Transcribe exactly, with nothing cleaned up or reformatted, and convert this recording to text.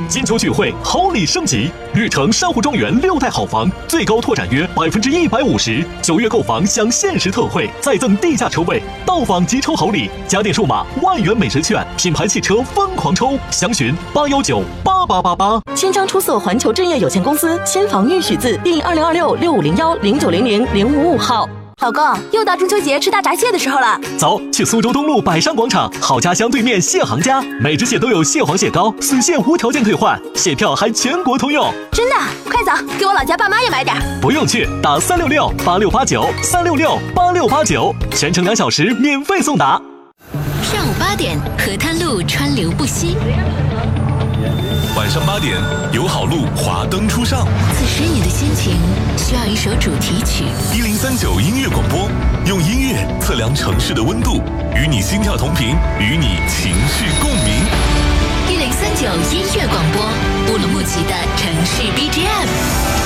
金秋聚会，好礼升级，绿城珊瑚庄园六代好房，最高拓展约百分之一百五十，九月购房享限时特惠，再赠地价车位，到访即抽好礼，家电数码万元美食券，品牌汽车疯狂抽，详询八幺九八八八八。 新章出色环球置业有限公司新房预许字第二零二六六五零幺零九零零零五五号。 老公，又到中秋节吃大闸蟹的时候了， 走，去苏州东路百山广场好家乡对面蟹行家，每只蟹都有蟹黄蟹膏，死蟹无条件退换，蟹票还全国通用。 真的？快走，给我老家爸妈也买点。 不用去，打三六六八六八九三六六八六八九，全程两小时免费送达。 上午八点，河滩路川流不息。 晚上八点，友好路华灯初上。 此时你的心情需要一首主题曲。 一零三九音乐广播，用音乐测量城市的温度，与你心跳同频，与你情绪共鸣。 一零三九音乐广播，乌鲁木齐的城